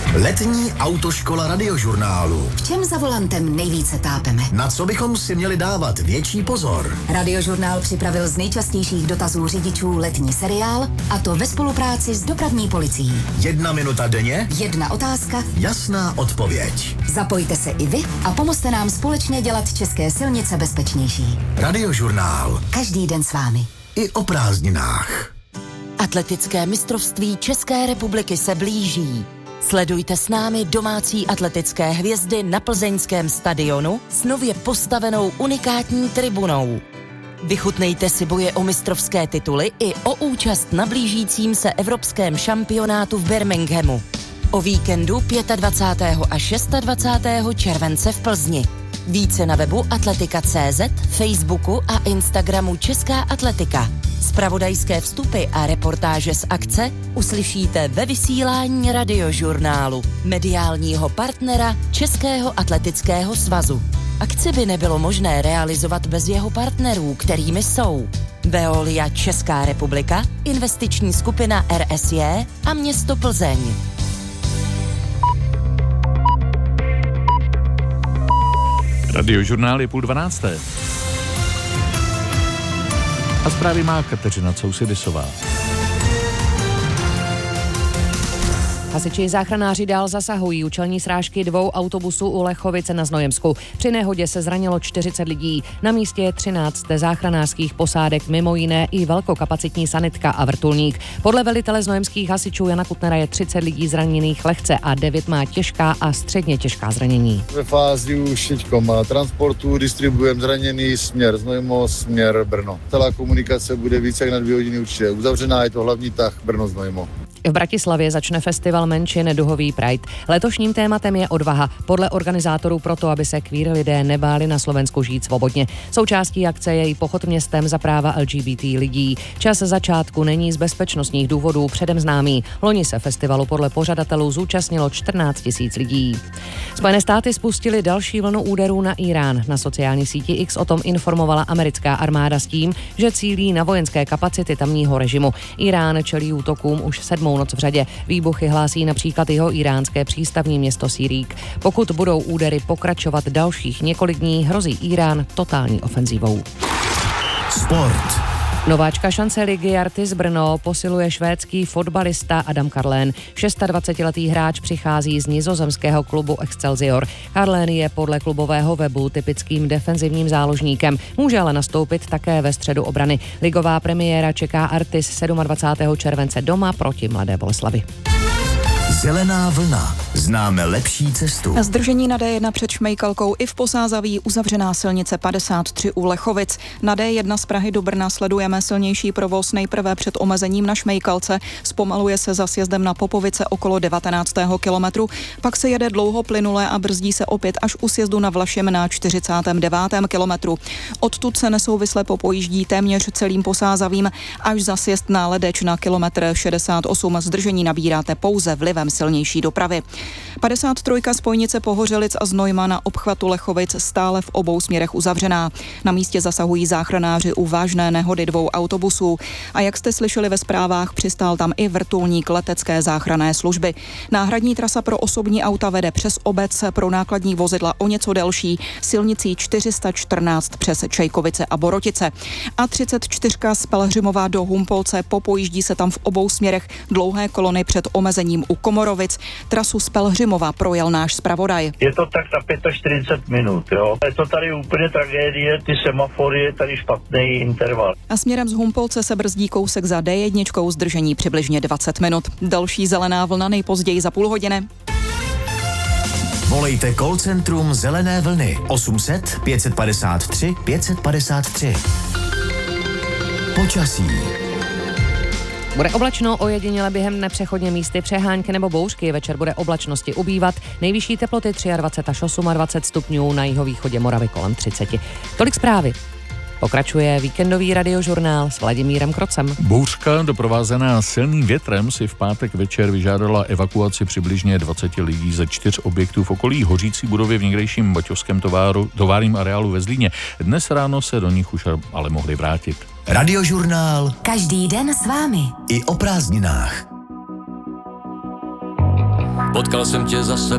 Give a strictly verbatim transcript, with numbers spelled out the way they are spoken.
Letní autoškola Radiožurnálu. V čem za volantem nejvíce tápeme? Na co bychom si měli dávat větší pozor? Radiožurnál připravil z nejčastějších dotazů řidičů letní seriál, a to ve spolupráci s dopravní policií. Jedna minuta denně? Jedna otázka? Jasná odpověď. Zapojte se i vy a pomozte nám společně dělat české silnice bezpečnější. Radiožurnál. Každý den s vámi. I o prázdninách. Atletické mistrovství České republiky se blíží. Sledujte s námi domácí atletické hvězdy na plzeňském stadionu s nově postavenou unikátní tribunou. Vychutnejte si boje o mistrovské tituly i o účast na blížícím se evropském šampionátu v Birminghamu. O víkendu dvacátého pátého a dvacátého šestého července v Plzni. Více na webu atletika tečka cé zet, Facebooku a Instagramu Česká atletika. Zpravodajské vstupy a reportáže z akce uslyšíte ve vysílání Radiožurnálu, mediálního partnera Českého atletického svazu. Akci by nebylo možné realizovat bez jeho partnerů, kterými jsou Veolia Česká republika, investiční skupina R S J a město Plzeň. Radiožurnál je půl dvanácté. A zprávy má Kateřina Cousidisová. Hasiči záchranáři dál zasahují u čelní srážky dvou autobusů u Lechovice na Znojemsku. Při nehodě se zranilo čtyřicet lidí. Na místě je třináct záchranářských posádek, mimo jiné i velkokapacitní sanitka a vrtulník. Podle velitele znojemských hasičů Jana Kutnera je třicet lidí zraněných lehce a devět má těžká a středně těžká zranění. Ve fázi už teďkom transportu distribujeme zraněný směr Znojmo, směr Brno. Celá komunikace bude více jak na dvě hodiny určitě uzavřená, je to hlavní tah Brno-Znojmo. V Bratislavě začne festival menšin Duhový Pride. Letošním tématem je odvaha. Podle organizátorů proto, aby se queer lidé nebáli na Slovensku žít svobodně. Součástí akce je i pochod městem za práva L G B T lidí. Čas začátku není z bezpečnostních důvodů předem známý. Loni se festivalu podle pořadatelů zúčastnilo čtrnáct tisíc lidí. Spojené státy spustily další vlnu úderů na Irán. Na sociální síti X o tom informovala americká armáda s tím, že cílí na vojenské kapacity tamního režimu. Irán čelí útokům už sedmou noc v řadě. Výbuchy hlásí například jeho iránské přístavní město Sirík. Pokud budou údery pokračovat dalších několik dní, hrozí Irán totální ofenzívou. Sport. Nováčka šance ligy Artis Brno posiluje švédský fotbalista Adam Karlén. dvacetišestiletý hráč přichází z nizozemského klubu Excelsior. Karlén je podle klubového webu typickým defenzivním záložníkem. Může ale nastoupit také ve středu obrany. Ligová premiéra čeká Artis dvacátého sedmého července doma proti Mladé Boleslavi. Zelená vlna. Známe lepší cestu. Zdržení na D jedna před Šmejkalkou i v Posázaví, uzavřená silnice padesát tři u Lechovic. Na D jedna z Prahy do Brna sledujeme silnější provoz nejprve před omezením na Šmejkalce. Zpomaluje se za sjezdem na Popovice okolo devatenáctého kilometru. Pak se jede dlouho plynule a brzdí se opět až u sjezdu na Vlašem na čtyřicátém devátém kilometru. Odtud se nesouvisle popojíždí téměř celým Posázavím až za sjezd na Ledeč na kilometr šedesát osm. Zdržení nabíráte pouze vlivem silnější dopravy. padesát tři spojnice Pohořelic a Znojma na obchvatu Lechovic stále v obou směrech uzavřená. Na místě zasahují záchranáři u vážné nehody dvou autobusů. A jak jste slyšeli ve zprávách, přistál tam i vrtulník letecké záchranné služby. Náhradní trasa pro osobní auta vede přes obec, pro nákladní vozidla o něco delší, silnicí čtyři sta čtrnáct přes Čejkovice a Borotice. A třicet čtyři z Pelhřimova do Humpolce, popojíždí se tam v obou směrech dlouhé kolony před omezením u Komorovic. Trasu z Pelhřimova projel náš zpravodaj. Je to tak na čtyřicet pět minut, jo. Je to tady úplně tragédie, ty semafory, je tady špatný interval. A směrem z Humpolce se brzdí kousek za D jedna, zdržení přibližně dvacet minut. Další zelená vlna nejpozději za půl hodiny. Volejte call centrum Zelené vlny osm set pět padesát tři pět padesát tři. Počasí. Bude oblačno, ojediněle během nepřechodně místy přehánky nebo bouřky. Večer bude oblačnosti ubývat. Nejvyšší teploty dvacet tři až dvacet osm stupňů, na jihovýchodě Moravy kolem třicet. Tolik zprávy. Pokračuje víkendový radiožurnál s Vladimírem Krocem. Bouřka doprovázená silným větrem si v pátek večer vyžádala evakuaci přibližně dvacet lidí ze čtyř objektů v okolí hořící budovy v někdejším baťovském továru, továrním areálu ve Zlíně. Dnes ráno se do nich už ale mohli vrátit. Radiožurnál. Každý den s vámi. I o prázdninách. potkal jsem tě zase